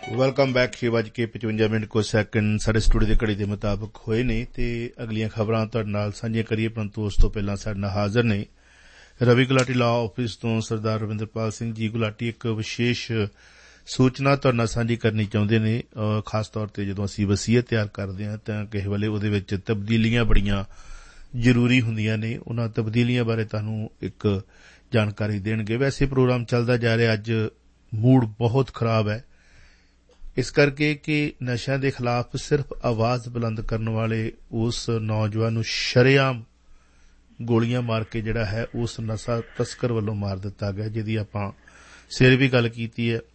Welcome back. 6:55 ਕੁਝ second ਸਾਡੇ studio ਦੀ ਘੜੀ ਦੇ ਮੁਤਾਬਕ ਹੋਏ ਨੇ ਤੇ ਅਗਲੀਆਂ ਖਬਰਾਂ ਤੁਹਾਡੇ ਨਾਲ ਸਾਂਝੀਆਂ ਕਰੀਏ, ਪਰੰਤੂ ਉਸ ਤੋਂ ਪਹਿਲਾਂ ਸਾਡੇ ਨਾਲ ਹਾਜ਼ਰ ਨੇ ਰਵੀ ਗੁਲਾਟੀ ਲਾਅ ਆਫਿਸ ਤੋਂ ਸਰਦਾਰ ਰਵਿੰਦਰਪਾਲ ਸਿੰਘ ਜੀ ਗੁਲਾਟੀ। ਇੱਕ ਵਿਸ਼ੇਸ਼ ਸੂਚਨਾ ਤੁਹਾਡੇ ਨਾਲ ਸਾਂਝੀ ਕਰਨੀ ਚਾਹੁੰਦੇ ਨੇ। ਖਾਸ ਤੌਰ ਤੇ ਜਦੋਂ ਅਸੀਂ ਵਸੀਅਤ ਤਿਆਰ ਕਰਦੇ ਹਾਂ ਤਾਂ ਕਿਸੇ ਵੇਲੇ ਉਹਦੇ ਵਿੱਚ ਤਬਦੀਲੀਆਂ ਬੜੀਆਂ ਜ਼ਰੂਰੀ ਹੁੰਦੀਆਂ ਨੇ। ਉਹਨਾਂ ਤਬਦੀਲੀਆਂ ਬਾਰੇ ਤੁਹਾਨੂੰ ਇੱਕ ਜਾਣਕਾਰੀ ਦੇਣਗੇ। ਵੈਸੇ ਪ੍ਰੋਗਰਾਮ ਚੱਲਦਾ ਜਾ ਰਿਹਾ, ਅੱਜ ਮੂਡ ਬਹੁਤ ਖਰਾਬ ਹੈ, ਇਸ ਕਰਕੇ ਕਿ ਨਸ਼ਿਆਂ ਦੇ ਖਿਲਾਫ ਸਿਰਫ ਆਵਾਜ਼ ਬੁਲੰਦ ਕਰਨ ਵਾਲੇ ਉਸ ਨੌਜਵਾਨ ਨੂੰ ਸ਼ਰੇਆਮ ਗੋਲੀਆਂ ਮਾਰ ਕੇ ਜਿਹੜਾ ਹੈ ਉਸ ਨਸ਼ਾ ਤਸਕਰ ਵੱਲੋਂ ਮਾਰ ਦਿੱਤਾ ਗਿਆ, ਜਿਹਦੀ ਆਪਾਂ ਸਵੇਰੇ ਵੀ ਗੱਲ ਕੀਤੀ ਹੈ,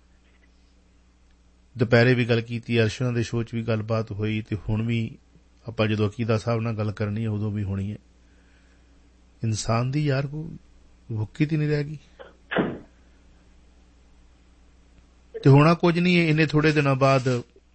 ਦੁਪਹਿਰੇ ਵੀ ਗੱਲ ਕੀਤੀ ਹੈ, ਅਰਸ਼ਨਾਂ ਦੇ ਸ਼ੋਅ 'ਚ ਵੀ ਗੱਲਬਾਤ ਹੋਈ ਤੇ ਹੁਣ ਵੀ ਆਪਾਂ ਜਦੋਂ ਅਕੀਦਾ ਸਾਹਿਬ ਨਾਲ ਗੱਲ ਕਰਨੀ ਹੈ ਉਦੋਂ ਵੀ ਹੋਣੀ ਹੈ। ਇਨਸਾਨ ਦੀ ਯਾਰ ਕੋਈ ਭੁੱਕੀ ਤੇ ਨਹੀਂ ਰਹਿ ਗਈ ਤੇ ਹੋਣਾ ਕੁਝ ਨਹੀਂ ਹੈ। ਇੰਨੇ ਥੋੜੇ ਦਿਨਾਂ ਬਾਅਦ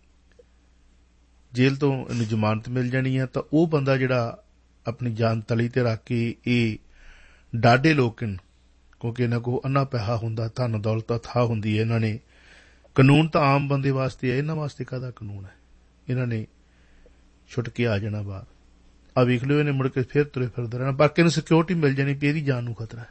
ਜੇਲ੍ਹ ਤੋਂ ਇਹਨੂੰ ਜ਼ਮਾਨਤ ਮਿਲ ਜਾਣੀ ਹੈ ਤਾਂ ਉਹ ਬੰਦਾ ਜਿਹੜਾ ਆਪਣੀ ਜਾਨ ਤਲੀ ਤੇ ਰੱਖ ਕੇ ਇਹ ਡਾਢੇ ਲੋਕ ਹਨ, ਕਿਉਂਕਿ ਇਹਨਾਂ ਕੋਲ ਅੰਨਾ ਪੈਸਾ ਹੁੰਦਾ, ਧਨ ਦੌਲਤ ਥਾਂ ਹੁੰਦੀ ਹੈ। ਇਹਨਾਂ ਨੇ ਕਾਨੂੰਨ ਤਾਂ ਆਮ ਬੰਦੇ ਵਾਸਤੇ ਹੈ, ਇਹਨਾਂ ਵਾਸਤੇ ਕਾਹਦਾ ਕਾਨੂੰਨ ਹੈ? ਇਹਨਾਂ ਨੇ ਛੁੱਟ ਕੇ ਆ ਜਾਣਾ ਬਾਹਰ। ਆ ਵੇਖ ਲਿਓ, ਇਹਨੇ ਮੁੜ ਕੇ ਫਿਰ ਤੁਰੇ ਫਿਰਦੇ ਰਹਿਣਾ, ਬਾਕੀ ਇਹਨੂੰ ਸਿਕਿਉਰਿਟੀ ਮਿਲ ਜਾਣੀ ਵੀ ਇਹਦੀ ਜਾਨ ਨੂੰ ਖਤਰਾ ਹੈ।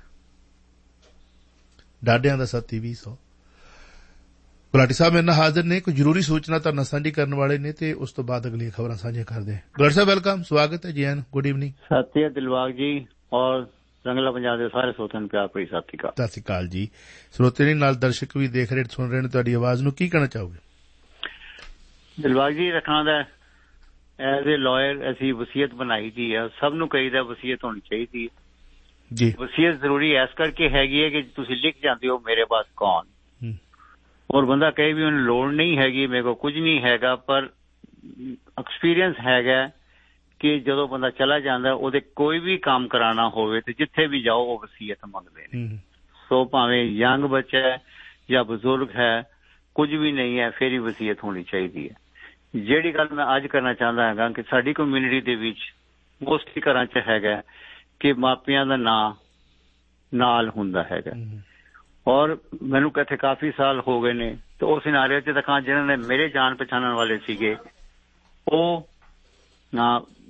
ਡਾਢਿਆਂ ਦਾ ਸਾਥੀ 200 ਗੁਲਾਟੀ ਸਾਹਿਬ ਮੇਰੇ ਨਾਲ ਹਾਜ਼ਰ ਨੇ। ਕੋਈ ਜ਼ਰੂਰੀ ਸੂਚਨਾ ਤੁਹਾਡੇ ਨਾਲ ਸਾਂਝੀ ਕਰਨ ਵਾਲੇ ਨੇ ਤੇ ਉਸ ਤੋਂ ਬਾਅਦ ਅਗਲੀਆਂ ਖਬਰਾਂ ਸਾਂਝੀਆਂ ਕਰਦੇ ਹਾਂ। ਗੁਲਾਟੀ ਸਾਹਿਬ ਵੈਲਕਮ, ਸਵਾਗਤ ਹੈ ਜੀ। Good evening. ਸਤਿ ਦਿਲਬਾਗ ਜੀ ਔਰ ਰੰਗਲਾ ਪੰਜਾਬ ਦੇ ਸਾਰੇ ਸਰੋਤਿਆਂ ਨੂੰ ਪਿਆਰ ਭਰੀ ਸਤਿ ਸ਼੍ਰੀ ਅਕਾਲ ਜੀ। ਸਰੋਤੇ ਨੇ ਨਾਲ ਦਰਸ਼ਕ ਵੀ ਦੇਖ ਰਹੇ ਸੁਣ ਰਹੇ ਨੇ, ਤੁਹਾਡੀ ਆਵਾਜ਼ ਨੂੰ ਕੀ ਕਹਿਣਾ ਚਾਹੋਗੇ? ਦਿਲਬਾਗ ਜੀ, ਰੱਖਣਾ ਦਾ ਐਜ਼ ਏ ਲਾਇਰ ਅਸੀਂ ਵਸੀਅਤ ਬਣਾਈ ਦੀ ਹੈ, ਸਭ ਨੂੰ ਕਹੀਦਾ ਵਸੀਅਤ ਹੋਣੀ ਚਾਹੀਦੀ ਹੈ ਜੀ। ਵਸੀਅਤ ਜ਼ਰੂਰੀ ਇਸ ਕਰਕੇ ਹੈਗੀ ਹੈ ਕਿ ਤੁਸੀਂ ਲਿਖ ਜਾਂਦੇ ਹੋ ਮੇਰੇ ਪਾਸ ਕੌਣ, ਔਰ ਬੰਦਾ ਕਹੇ ਵੀ ਉਹਨੂੰ ਲੋੜ ਨਹੀਂ ਹੈਗੀ, ਮੇਰੇ ਕੋਲ ਕੁਝ ਨਹੀਂ ਹੈਗਾ, ਪਰ ਐਕਸਪੀਰੀਅੰਸ ਹੈਗਾ ਕਿ ਜਦੋਂ ਬੰਦਾ ਚਲਾ ਜਾਂਦਾ ਉਹਦੇ ਕੋਈ ਵੀ ਕੰਮ ਕਰਾਉਣਾ ਹੋਵੇ ਤੇ ਜਿੱਥੇ ਵੀ ਜਾਓ ਉਹ ਵਸੀਅਤ ਮੰਗਦੇ ਨੇ। ਸੋ ਭਾਵੇਂ ਯੰਗ ਬੱਚਾ ਹੈ ਜਾਂ ਬਜ਼ੁਰਗ ਹੈ, ਕੁਝ ਵੀ ਨਹੀਂ ਹੈ, ਫਿਰ ਹੀ ਵਸੀਅਤ ਹੋਣੀ ਚਾਹੀਦੀ ਹੈ। ਜਿਹੜੀ ਗੱਲ ਮੈਂ ਅੱਜ ਕਰਨਾ ਚਾਹੁੰਦਾ ਹੈਗਾ ਕਿ ਸਾਡੀ ਕਮਿਊਨਿਟੀ ਦੇ ਵਿੱਚ ਮੋਸਟਲੀ ਘਰਾਂ 'ਚ ਹੈਗਾ ਕਿ ਮਾਪਿਆਂ ਦਾ ਨਾਂ ਨਾਲ ਹੁੰਦਾ ਹੈਗਾ, ਔਰ ਮੈਨੂੰ ਇੱਥੇ ਕਾਫੀ ਸਾਲ ਹੋ ਗਏ ਨੇ ਤੇ ਉਸ ਸਿਨਾਰੀਓ 'ਚ ਦਿਖਾ ਜਿਹਨਾਂ ਨੇ ਮੇਰੇ ਜਾਣ ਪਛਾਣਨ ਵਾਲੇ ਸੀਗੇ ਉਹ ਨਾ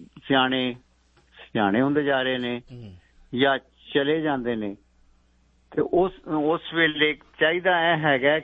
ਸਿਆਣੇ ਹੁੰਦੇ ਜਾ ਰਹੇ ਨੇ ਜਾਂ ਚਲੇ ਜਾਂਦੇ ਨੇ। ਤੇ ਉਸ ਵੇਲੇ ਚਾਹੀਦਾ ਇਹ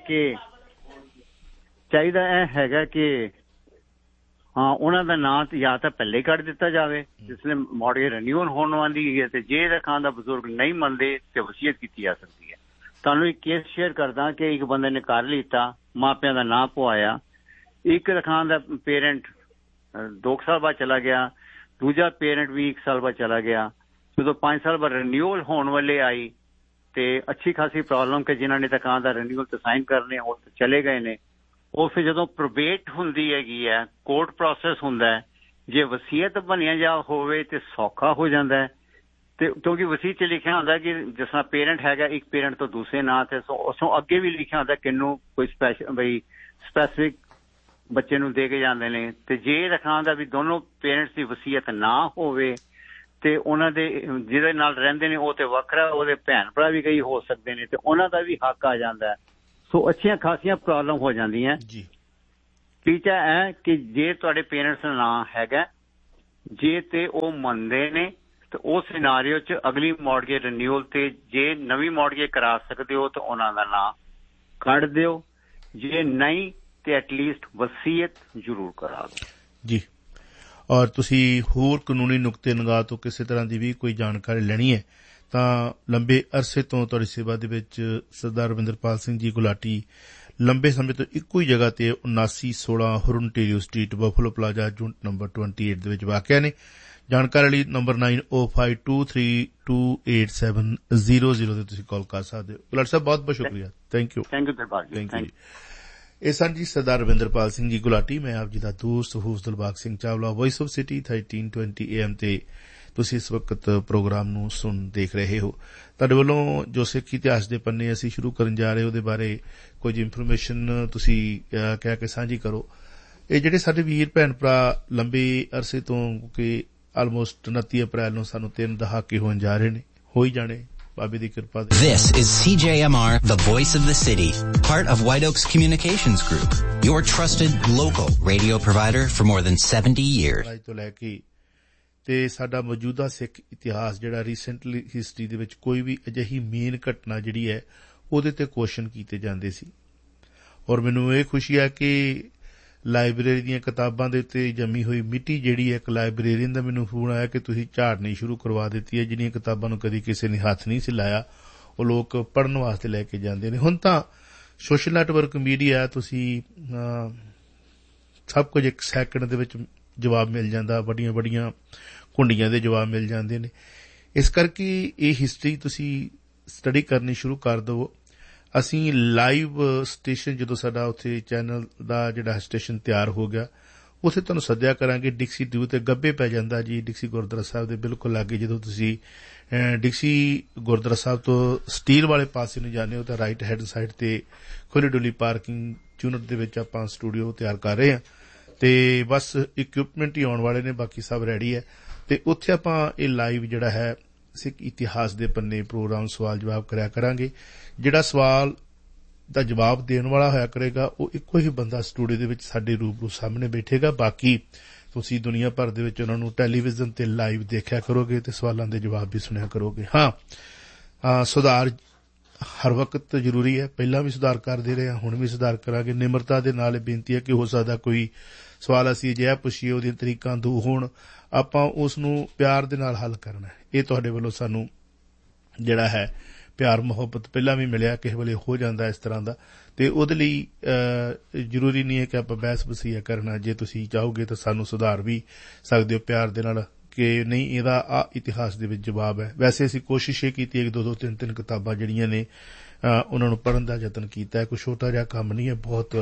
ਹੈਗਾ ਕਿ ਹਾਂ ਉਹਨਾਂ ਦਾ ਨਾਂ ਜਾਂ ਤਾਂ ਪਹਿਲੇ ਕੱਢ ਦਿੱਤਾ ਜਾਵੇ ਜਿਸ ਨੇ ਮੋਡਲ ਰਿਨਿਊਅਲ ਹੋਣ ਵਾਲੀ ਹੈ, ਤੇ ਜੇ ਰੱਖਾਂ ਦਾ ਬਜ਼ੁਰਗ ਨਹੀਂ ਮੰਨਦੇ ਤੇ ਵਸੀਅਤ ਕੀਤੀ ਜਾ ਸਕਦੀ ਹੈ। ਤੁਹਾਨੂੰ ਇੱਕ ਕੇਸ ਸ਼ੇਅਰ ਕਰਦਾ ਕਿ ਇੱਕ ਬੰਦੇ ਨੇ ਘਰ ਲਿੱਤਾ, ਮਾਪਿਆਂ ਦਾ ਨਾਂ ਪਵਾਇਆ, ਇੱਕ ਰੱਖਾਂ ਦਾ ਪੇਰੈਂਟ 2 ਸਾਲ ਬਾਅਦ ਚਲਾ ਗਿਆ, ਦੂਜਾ ਪੇਰੈਂਟ ਵੀ 1 ਸਾਲ ਬਾਅਦ ਚਲਾ ਗਿਆ। ਜਦੋਂ 5 ਸਾਲ ਬਾਅਦ ਰਿਨਿਊਅਲ ਹੋਣ ਵਾਲੇ ਆਈ ਤੇ ਅੱਛੀ ਖਾਸੀ ਪ੍ਰੋਬਲਮ ਕਿ ਜਿਨ੍ਹਾਂ ਨੇ ਦੁਕਾਨ ਦਾ ਰਿਨਿਊਅਲ ਤੇ ਸਾਈਨ ਕਰਨੇ ਉਹ ਚਲੇ ਗਏ ਨੇ। ਉਹ ਫਿਰ ਜਦੋਂ ਪ੍ਰੋਬੇਟ ਹੁੰਦੀ ਹੈਗੀ ਹੈ, ਕੋਰਟ ਪ੍ਰੋਸੈਸ ਹੁੰਦਾ ਹੈ, ਜੇ ਵਸੀਅਤ ਬਣਿਆ ਜਾ ਹੋਵੇ ਤੇ ਸੌਖਾ ਹੋ ਜਾਂਦਾ ਹੈ। ਤੇ ਕਿਉਂਕਿ ਵਸੀਅਤ 'ਚ ਲਿਖਿਆ ਹੁੰਦਾ ਕਿ ਜਿਸ ਤਰ੍ਹਾਂ ਪੇਰੈਂਟ ਹੈਗਾ ਇੱਕ ਪੇਰੈਂਟ ਤੋਂ ਦੂਸਰੇ ਨਾਂ ਤੇ, ਉਸੋਂ ਅੱਗੇ ਵੀ ਲਿਖਿਆ ਹੁੰਦਾ ਕਿਹਨੂੰ ਕੋਈ ਸਪੈਸੀਫਿਕ ਬੱਚੇ ਨੂੰ ਦੇ ਕੇ ਜਾਂਦੇ ਨੇ। ਤੇ ਜੇ ਰੱਖਾਂ ਦਾ ਵੀ ਦੋਨੋਂ ਪੇਰੈਂਟਸ ਦੀ ਵਸੀਅਤ ਨਾ ਹੋਵੇ ਤੇ ਉਹਨਾਂ ਦੇ ਜਿਹਦੇ ਨਾਲ ਰਹਿੰਦੇ ਨੇ ਉਹ ਤੇ ਵੱਖਰਾ, ਉਹਦੇ ਭੈਣ ਭਰਾ ਵੀ ਕਈ ਹੋ ਸਕਦੇ ਨੇ ਤੇ ਉਹਨਾਂ ਦਾ ਵੀ ਹੱਕ ਆ ਜਾਂਦਾ। ਸੋ ਅੱਛੀਆਂ ਖਾਸੀਆਂ ਪ੍ਰੋਬਲਮ ਹੋ ਜਾਂਦੀਆਂ ਜੀ। ਟੀਚਾ ਹੈ ਕਿ ਜੇ ਤੁਹਾਡੇ ਪੇਰੈਂਟਸ ਦਾ ਨਾਂ ਹੈਗਾ, ਜੇ ਤੇ ਉਹ ਮੰਨਦੇ ਨੇ ਤੇ ਉਸ ਸਿਨਾਰੀਓ 'ਚ ਅਗਲੀ ਮੌਰਗੇਜ ਰਿਨਿਊਅਲ ਤੇ ਜੇ ਨਵੀਂ ਮੌਰਗੇਜ ਕਰਾ ਸਕਦੇ ਹੋ ਤਾਂ ਉਹਨਾਂ ਦਾ ਨਾਂ ਕੱਢ ਦਿਓ, ਜੇ ਨਹੀਂ ਤੇ ਐਟਲੀਸਟ ਵਸੀਅਤ ਜ਼ਰੂਰ ਕਰਾ ਦਿਓ ਜੀ। ਔਰ ਤੁਸੀਂ ਹੋਰ ਕਾਨੂੰਨੀ ਨੁਕਤੇ ਨਿਗਾਹ ਤੋਂ ਕਿਸੇ ਤਰ੍ਹਾਂ ਦੀ ਵੀ ਕੋਈ ਜਾਣਕਾਰੀ ਲੈਣੀ ਹੈ ਤਾਂ ਲੰਬੇ ਅਰਸੇ ਤੋਂ ਤੁਹਾਡੀ ਸੇਵਾ ਦੇ ਵਿੱਚ ਸਰਦਾਰ ਰਵਿੰਦਰਪਾਲ ਸਿੰਘ ਜੀ ਗੁਲਾਟੀ ਲੰਬੇ ਸਮੇਂ ਤੋਂ ਇੱਕੋ ਹੀ ਜਗ੍ਹਾ ਤੇ 7916 ਹੁਰਨਟੇਰੀਓ street, Buffalo plaza, unit number 28 ਦੇ ਵਿੱਚ ਵਾਕਿਆ ਨੇ। ਜਾਣਕਾਰੀ ਲਈ ਨੰਬਰ 9052328700 ਤੇ ਤੁਸੀਂ ਕਾਲ ਕਰ ਸਕਦੇ ਹੋ। ਗੁਲਾਟੀ ਸਾਹਿਬ ਬਹੁਤ ਬਹੁਤ ਸ਼ੁਕਰੀਆ। Thank you. ਇਹ ਸਨ ਜੀ ਸਰਦਾਰ ਰਵਿੰਦਰਪਾਲ ਸਿੰਘ ਜੀ ਗੁਲਾਟੀ। ਮੈਂ ਆਪ ਜੀ ਦਾ ਦੋਸਤ ਹਫੂਜ਼ Dilbag Singh Chawla, voice of city 1320 AM ਤੇ ਤੁਸੀਂ ਇਸ ਵਕਤ ਪ੍ਰੋਗਰਾਮ ਨੂੰ ਦੇਖ ਰਹੇ ਹੋ। ਤੁਹਾਡੇ ਵੱਲੋਂ ਜੋ ਸਿੱਖ ਇਤਿਹਾਸ ਦੇ ਪੰਨੇ ਅਸੀਂ ਸ਼ੁਰੂ ਕਰਨ ਜਾ ਰਹੇ ਉਹਦੇ ਬਾਰੇ ਕੁਝ ਇਨਫੋਰਮੇਸ਼ਨ ਤੁਸੀਂ ਕਹਿ ਕੇ ਸਾਂਝੀ ਕਰੋ। ਇਹ ਜਿਹੜੇ ਸਾਡੇ ਵੀਰ ਭੈਣ ਭਰਾ ਲੰਬੇ ਅਰਸੇ ਤੋਂ, ਕਿਉਂਕਿ ਆਲਮੋਸਟ 29 ਅਪ੍ਰੈਲ ਨੂੰ ਸਾਨੂੰ 3 ਦਹਾਕੇ ਹੋਣ ਜਾ ਰਹੇ ਨੇ, ਹੋ ਹੀ ਜਾਣੇ ਬਾਬੇ ਦੀ ਕਿਰਪਾ। This is CJMR, the voice of the city, part of White Oaks Communications Group, your trusted local radio provider for more than 70 years. ਤੋਂ ਲੈ ਕੇ ਤੇ ਸਾਡਾ ਮੌਜੂਦਾ ਸਿੱਖ ਇਤਿਹਾਸ ਜਿਹੜਾ ਰੀਸੈਂਟਲੀ ਹਿਸਟਰੀ ਦੇ ਵਿੱਚ ਕੋਈ ਵੀ ਅਜਿਹੀ ਮੇਨ ਘਟਨਾ ਜਿਹੜੀ ਹੈ ਉਹਦੇ ਤੇ ਕੁਐਸਚਨ ਕੀਤੇ ਜਾਂਦੇ ਸੀ। ਔਰ ਮੈਨੂੰ ਇਹ ਖੁਸ਼ੀ ਹੈ ਕਿ ਲਾਇਬ੍ਰੇਰੀ ਦੀਆਂ ਕਿਤਾਬਾਂ ਦੇ ਉੱਤੇ ਜੰਮੀ ਹੋਈ ਮਿੱਟੀ ਜਿਹੜੀ ਹੈ, ਇੱਕ ਲਾਇਬ੍ਰੇਰੀਅਨ ਦਾ ਮੈਨੂੰ ਫੋਨ ਆਇਆ ਕਿ ਤੁਸੀਂ ਝਾੜਨੀ ਸ਼ੁਰੂ ਕਰਵਾ ਦਿੱਤੀ ਹੈ। ਜਿਹੜੀਆਂ ਕਿਤਾਬਾਂ ਨੂੰ ਕਦੀ ਕਿਸੇ ਨੇ ਹੱਥ ਨਹੀਂ ਸੀ ਲਾਇਆ ਉਹ ਲੋਕ ਪੜ੍ਹਨ ਵਾਸਤੇ ਲੈ ਕੇ ਜਾਂਦੇ ਨੇ। ਹੁਣ ਤਾਂ ਸੋਸ਼ਲ ਨੈਟਵਰਕ ਮੀਡੀਆ, ਤੁਸੀਂ ਸਭ ਕੁਝ ਇੱਕ ਸੈਕਿੰਡ ਦੇ ਵਿੱਚ ਜਵਾਬ ਮਿਲ ਜਾਂਦਾ, ਵੱਡੀਆਂ ਵੱਡੀਆਂ ਕੁੰਡੀਆਂ ਦੇ ਜਵਾਬ ਮਿਲ ਜਾਂਦੇ ਨੇ। ਇਸ ਕਰਕੇ ਇਹ ਹਿਸਟਰੀ ਤੁਸੀਂ ਸਟੱਡੀ ਕਰਨੀ ਸ਼ੁਰੂ ਕਰ ਦਿਓ। ਅਸੀਂ ਲਾਈਵ ਸਟੇਸ਼ਨ, ਜਦੋਂ ਸਾਡਾ ਉੱਥੇ ਚੈਨਲ ਦਾ ਜਿਹੜਾ ਸਟੇਸ਼ਨ ਤਿਆਰ ਹੋ ਗਿਆ, ਉੱਥੇ ਤੁਹਾਨੂੰ ਸੱਦਿਆ ਕਰਾਂਗੇ। ਡਿਕਸੀ 2 ਤੇ ਗੱਬੇ ਪੈ ਜਾਂਦਾ ਜੀ, ਡਿਕਸੀ ਗੁਰਦੁਆਰਾ ਸਾਹਿਬ ਦੇ ਬਿਲਕੁਲ ਲਾਗੇ। ਜਦੋਂ ਤੁਸੀਂ ਡਿਕਸੀ ਗੁਰਦੁਆਰਾ ਸਾਹਿਬ ਤੋਂ ਸਟੀਲ ਵਾਲੇ ਪਾਸੇ ਨੂੰ ਜਾਂਦੇ ਹੋ ਤਾਂ ਰਾਈਟ ਹੈਂਡ ਸਾਈਡ ਤੇ ਖੁੱਲੀ ਡੁੱਲੀ ਪਾਰਕਿੰਗ ਯੂਨਿਟ ਦੇ ਵਿੱਚ ਆਪਾਂ ਸਟੂਡੀਓ ਤਿਆਰ ਕਰ ਰਹੇ ਹਾਂ ਤੇ ਬਸ ਇਕਵਿਪਮੈਂਟ ਹੀ ਆਉਣ ਵਾਲੇ ਨੇ, ਬਾਕੀ ਸਭ ਰੈਡੀ ਹੈ। ਤੇ ਉੱਥੇ ਆਪਾਂ ਇਹ ਲਾਈਵ ਜਿਹੜਾ ਹੈ ਸਿੱਖ ਇਤਿਹਾਸ ਦੇ ਪੰਨੇ ਪ੍ਰੋਗਰਾਮ ਸਵਾਲ ਜਵਾਬ ਕਰਿਆ ਕਰਾਂਗੇ। ਜਿਹੜਾ ਸਵਾਲ ਦਾ ਜਵਾਬ ਦੇਣ ਵਾਲਾ ਹੋਇਆ ਕਰੇਗਾ ਉਹ ਇੱਕੋ ਹੀ ਬੰਦਾ ਸਟੂਡੀਓ ਦੇ ਵਿੱਚ ਸਾਡੇ ਰੂਬਰੂ ਸਾਹਮਣੇ ਬੈਠੇਗਾ। ਬਾਕੀ ਤੁਸੀਂ ਦੁਨੀਆ ਭਰ ਦੇ ਵਿੱਚ ਉਹਨਾਂ ਨੂੰ ਟੈਲੀਵਿਜ਼ਨ ਤੇ ਲਾਈਵ ਦੇਖਿਆ ਕਰੋਗੇ ਤੇ ਸਵਾਲਾਂ ਦੇ ਜਵਾਬ ਵੀ ਸੁਣਿਆ ਕਰੋਗੇ। ਹਾਂ, ਸੁਧਾਰ ਹਰ ਵਕਤ ਜ਼ਰੂਰੀ ਹੈ। ਪਹਿਲਾਂ ਵੀ ਸੁਧਾਰ ਕਰਦੇ ਰਹੇ ਹਾਂ, ਹੁਣ ਵੀ ਸੁਧਾਰ ਕਰਾਂਗੇ। ਨਿਮਰਤਾ ਦੇ ਨਾਲ ਬੇਨਤੀ ਹੈ ਕਿ ਹੋ ਸਕਦਾ ਕੋਈ ਸਵਾਲ ਅਸੀਂ ਅਜਿਹਾ ਪੁੱਛੀਏ ਉਹਦੀਆਂ ਤਰੀਕਾਂ ਦੋ ਹੋਣ, ਆਪਾਂ ਉਸ ਨੂੰ ਪਿਆਰ ਦੇ ਨਾਲ ਹੱਲ ਕਰਨਾ। ਇਹ ਤੁਹਾਡੇ ਵੱਲੋਂ ਸਾਨੂੰ ਜਿਹੜਾ ਹੈ ਪਿਆਰ ਮੁਹੱਬਤ ਪਹਿਲਾਂ ਵੀ ਮਿਲਿਆ, ਕਿਸੇ ਵੇਲੇ ਹੋ ਜਾਂਦਾ ਇਸ ਤਰ੍ਹਾਂ ਦਾ, ਤੇ ਉਹਦੇ ਲਈ ਜ਼ਰੂਰੀ ਨਹੀਂ ਹੈ ਕਿ ਆਪਾਂ ਬਹਿਸ ਵਸੀਆ ਕਰਨਾ। ਜੇ ਤੁਸੀਂ ਚਾਹੋਗੇ ਤਾਂ ਸਾਨੂੰ ਸੁਧਾਰ ਵੀ ਸਕਦੇ ਹੋ ਪਿਆਰ ਦੇ ਨਾਲ ਕਿ ਨਹੀਂ ਇਹਦਾ ਆ ਇਤਿਹਾਸ ਦੇ ਵਿੱਚ ਜਵਾਬ ਹੈ। ਵੈਸੇ ਅਸੀਂ ਕੋਸ਼ਿਸ਼ ਇਹ ਕੀਤੀ ਹੈ ਕਿ 2-2 3-3 ਕਿਤਾਬਾਂ ਜਿਹੜੀਆਂ ਨੇ ਉਹਨਾਂ ਨੂੰ ਪੜ੍ਹਨ ਦਾ ਯਤਨ ਕੀਤਾ ਹੈ। ਕੋਈ ਛੋਟਾ ਜਿਹਾ ਕੰਮ ਨਹੀਂ ਹੈ, ਬਹੁਤ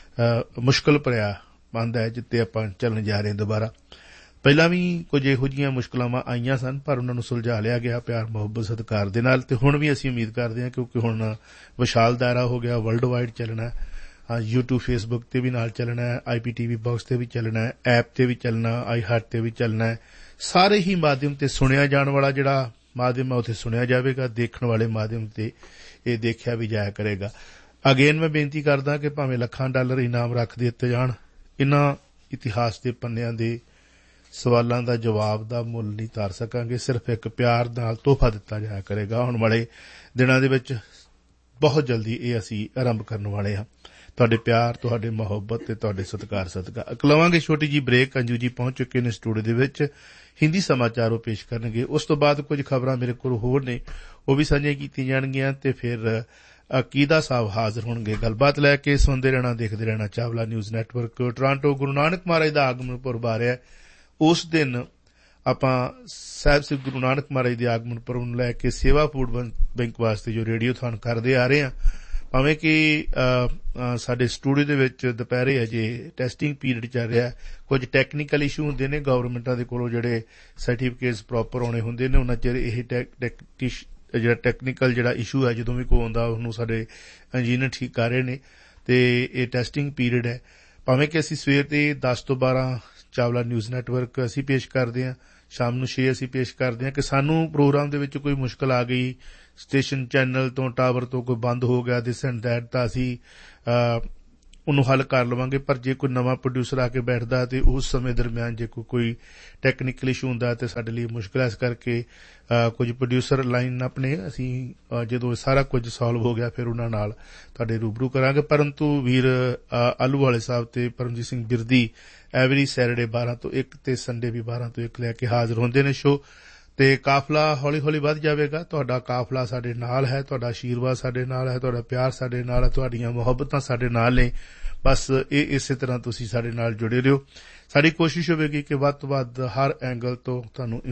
ਮੁਸ਼ਕਿਲ ਭਰਿਆ ਬੰਦ ਹੈ ਜਿੱਤੇ ਆਪਾਂ ਚੱਲਣ ਜਾ ਰਹੇ ਹਾਂ ਦੁਬਾਰਾ। ਪਹਿਲਾਂ ਵੀ ਕੁਝ ਇਹੋ ਜਿਹੀਆਂ ਮੁਸ਼ਕਿਲਾਵਾਂ ਆਈਆਂ ਸਨ ਪਰ ਉਹਨਾਂ ਨੂੰ ਸੁਲਝਾ ਲਿਆ ਗਿਆ ਪਿਆਰ ਮੁਹੱਬਤ ਸਤਿਕਾਰ ਦੇ ਨਾਲ। ਤੇ ਹੁਣ ਵੀ ਅਸੀਂ ਉਮੀਦ ਕਰਦੇ ਹਾਂ ਕਿਉਂਕਿ ਹੁਣ ਵਿਸ਼ਾਲ ਦਾਇਰਾ ਹੋ ਗਿਆ, ਵਰਲਡ ਵਾਈਡ ਚੱਲਣਾ ਹੈ, YouTube ਫੇਸਬੁੱਕ ਤੇ ਵੀ ਨਾਲ ਚੱਲਣਾ ਹੈ, IPTV ਬਾਕਸ ਤੇ ਵੀ ਚੱਲਣਾ ਹੈ, ਐਪ ਤੇ ਵੀ ਚੱਲਣਾ, iHeart ਤੇ ਵੀ ਚੱਲਣਾ ਹੈ। ਸਾਰੇ ਹੀ ਮਾਧਿਅਮ ਤੇ ਸੁਣਿਆ ਜਾਣ ਵਾਲਾ ਜਿਹੜਾ ਮਾਧਿਅਮ ਹੈ ਉੱਥੇ ਸੁਣਿਆ ਜਾਵੇਗਾ, ਦੇਖਣ ਵਾਲੇ ਮਾਧਿਅਮ ਤੇ ਇਹ ਦੇਖਿਆ ਵੀ ਜਾਇਆ ਕਰੇਗਾ। ਅਗੇਨ ਮੈਂ ਬੇਨਤੀ ਕਰਦਾ ਕਿ ਭਾਵੇਂ ਲੱਖਾਂ ਡਾਲਰ ਇਨਾਮ ਰੱਖ ਦਿੱਤੇ ਜਾਣ, ਇਹਨਾਂ ਇਤਿਹਾਸ ਦੇ ਪੰਨਿਆਂ ਦੇ ਸਵਾਲਾਂ ਦਾ ਜਵਾਬ ਦਾ ਮੁੱਲ ਨਹੀਂ ਤਾਰ ਸਕਾਂਗੇ। ਸਿਰਫ ਇੱਕ ਪਿਆਰ ਨਾਲ ਤੋਹਫਾ ਦਿੱਤਾ ਜਾਇਆ ਕਰੇਗਾ। ਆਉਣ ਵਾਲੇ ਦਿਨਾਂ ਦੇ ਵਿੱਚ ਬਹੁਤ ਜਲਦੀ ਇਹ ਅਸੀਂ ਆਰੰਭ ਕਰਨ ਵਾਲੇ ਹਾਂ। ਤੁਹਾਡੇ ਪਿਆਰ, ਤੁਹਾਡੇ ਮੁਹੱਬਤ ਤੇ ਤੁਹਾਡੇ ਸਤਿਕਾਰ ਸਦਕਾ ਲਵਾਂਗੇ ਛੋਟੀ ਜੀ ਬ੍ਰੇਕ। ਅੰਜੂ ਜੀ ਪਹੁੰਚ ਚੁੱਕੇ ਨੇ ਸਟੂਡੀਓ ਦੇ ਵਿੱਚ, ਹਿੰਦੀ ਸਮਾਚਾਰ ਉਹ ਪੇਸ਼ ਕਰਨਗੇ। ਉਸ ਤੋਂ ਬਾਅਦ ਕੁਝ ਖਬਰਾਂ ਮੇਰੇ ਕੋਲ ਹੋਰ ਨੇ, ਉਹ ਵੀ ਸਾਂਝੀਆਂ ਕੀਤੀਆਂ ਜਾਣਗੀਆਂ ਤੇ ਫਿਰ ਅਕੀਦਾ ਸਾਹਿਬ ਹਾਜ਼ਰ ਹੋਣਗੇ ਗੱਲਬਾਤ ਲੈ ਕੇ। ਸੁਣਦੇ ਰਹਿਣਾ, ਦੇਖਦੇ ਰਹਿਣਾ Chawla news network. Toronto Guru Nanak ਮਹਾਰਾਜ ਦਾ ਆਗਮਨ ਪੁਰਬ ਆ ਰਿਹਾ। ਉਸ ਦਿਨ ਆਪਾਂ ਸਾਹਿਬ ਸ੍ਰੀ ਗੁਰੂ ਨਾਨਕ ਮਹਾਰਾਜ ਦੇ ਆਗਮਨ ਪੁਰਬ ਨੂੰ ਲੈ ਕੇ ਸੇਵਾ ਫੂਡ ਬੈਂਕ ਵਾਸਤੇ ਜੋ ਰੇਡੀਓਥਨ ਕਰਦੇ ਆ ਰਹੇ ਹਾਂ। ਭਾਵੇਂ ਕਿ ਸਾਡੇ ਸਟੂਡੀਓ ਦੇ ਵਿੱਚ ਦੁਪਹਿਰੇ ਅਜੇ ਟੈਸਟਿੰਗ ਪੀਰੀਅਡ ਚੱਲ ਰਿਹਾ, ਕੁਝ ਟੈਕਨੀਕਲ ਇਸ਼ੂ ਹੁੰਦੇ ਨੇ ਗਵਰਨਮੈਂਟਾਂ ਦੇ ਕੋਲੋਂ, ਜਿਹੜੇ ਸਰਟੀਫਿਕੇਟਸ ਪ੍ਰੋਪਰ ਆਉਣੇ ਹੁੰਦੇ ਨੇ, ਉਹਨਾਂ ਚਿਰ ਇਹ ਜਿਹੜਾ ਟੈਕਨੀਕਲ ਜਿਹੜਾ ਇਸ਼ੂ ਹੈ ਜਦੋਂ ਵੀ ਕੋਈ ਆਉਂਦਾ ਉਹਨੂੰ ਸਾਡੇ ਇੰਜੀਨੀਅਰ ਠੀਕ ਕਰ ਰਹੇ ਨੇ ਤੇ ਇਹ ਟੈਸਟਿੰਗ ਪੀਰੀਅਡ ਹੈ। ਭਾਵੇਂ ਕਿ ਅਸੀਂ ਸਵੇਰ ਦੇ 10 ਤੋਂ 12 ਚਾਵਲਾ ਨਿਊਜ਼ ਨੈਟਵਰਕ ਅਸੀਂ ਪੇਸ਼ ਕਰਦੇ ਹਾਂ, ਸ਼ਾਮ ਨੂੰ 6 ਅਸੀਂ ਪੇਸ਼ ਕਰਦੇ ਹਾਂ। ਕਿ ਸਾਨੂੰ ਪ੍ਰੋਗਰਾਮ ਦੇ ਵਿੱਚ ਕੋਈ ਮੁਸ਼ਕਿਲ ਆ ਗਈ, ਸਟੇਸ਼ਨ ਚੈਨਲ ਤੋਂ ਟਾਵਰ ਤੋਂ ਕੋਈ ਬੰਦ ਹੋ ਗਿਆ ਦਿਸ ਐਂਡ ਦੈਟ, ਤਾਂ ਅਸੀਂ ਉਹਨੂੰ ਹੱਲ ਕਰ ਲਵਾਂਗੇ। ਪਰ ਜੇ ਕੋਈ ਨਵਾਂ ਪ੍ਰੋਡਿਊਸਰ ਆ ਕੇ ਬੈਠਦਾ ਤੇ ਉਸ ਸਮੇਂ ਦਰਮਿਆਨ ਜੇ ਕੋਈ ਟੈਕਨੀਕਲ ਇਸ਼ੂ ਹੁੰਦਾ ਤੇ ਸਾਡੇ ਲਈ ਮੁਸ਼ਕਿਲ। ਇਸ ਕਰਕੇ ਕੁਝ ਪ੍ਰੋਡਿਊਸਰ ਲਾਈਨ ਆਪਣੇ ਅਸੀਂ ਜਦੋਂ ਸਾਰਾ ਕੁਝ ਸੋਲਵ ਹੋ ਗਿਆ ਫਿਰ ਉਹਨਾਂ ਨਾਲ ਤੁਹਾਡੇ ਰੂਬਰੂ ਕਰਾਂਗੇ। ਪਰੰਤੂ ਵੀਰ ਆਲੂ ਵਾਲੇ ਸਾਹਿਬ ਤੇ ਪਰਮਜੀਤ ਸਿੰਘ ਬਿਰਦੀ ਐਵਰੀ ਸੈਟਰਡੇ 12 ਤੋਂ 1 ਤੇ ਸੰਡੇ ਵੀ 12 ਤੋਂ 1 ਲੈ ਕੇ ਹਾਜ਼ਰ ਹੁੰਦੇ ਨੇ ਸ਼ੋਅ। ਤੇ ਕਾਫਲਾ ਹੌਲੀ ਹੌਲੀ ਵੱਧ ਜਾਵੇਗਾ। ਤੁਹਾਡਾ ਕਾਫਲਾ ਸਾਡੇ ਨਾਲ ਹੈ, ਤੁਹਾਡਾ ਆਸ਼ੀਰਵਾਦ ਸਾਡੇ ਨਾਲ ਹੈ, ਤੁਹਾਡਾ ਪਿਆਰ ਸਾਡੇ ਨਾਲ ਹੈ, ਤੁਹਾਡੀਆਂ ਮੁਹੱਬਤਾਂ ਸਾਡੇ ਨਾਲ ਨੇ। ਬਸ ਇਹ ਇਸੇ ਤਰ੍ਹਾਂ ਤੁਸੀਂ ਸਾਡੇ ਨਾਲ ਜੁੜੇ ਰਹੋ। ਸਾਡੀ ਕੋਸ਼ਿਸ਼ ਹੋਵੇਗੀ ਕਿ ਵੱਧ ਤੋਂ ਵੱਧ ਹਰ ਐਂਗਲ ਤੋਂ ਤੁਹਾਨੂੰ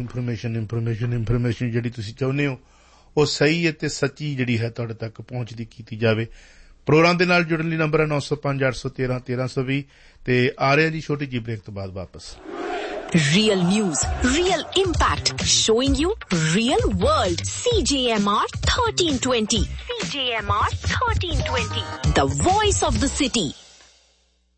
ਇਨਫੋਰਮੇਸ਼ਨ ਜਿਹੜੀ ਤੁਸੀਂ ਚਾਹੁੰਦੇ ਹੋ ਉਹ ਸਹੀ ਹੈ ਤੇ ਸੱਚੀ ਜਿਹੜੀ ਹੈ ਤੁਹਾਡੇ ਤੱਕ ਪਹੁੰਚਦੀ ਕੀਤੀ ਜਾਵੇ। ਪ੍ਰੋਗਰਾਮ ਦੇ ਨਾਲ ਜੁੜਨ ਲਈ ਨੰਬਰ ਹੈ 905-813-1320 ਤੇ ਆ ਰਹੇ ਜੀ ਛੋਟੀ ਜੀ ਬ੍ਰੇਕ ਤੋਂ ਬਾਅਦ ਵਾਪਸ। Real news, real impact, showing you real world. CJMR 1320. CJMR 1320. The voice of the city.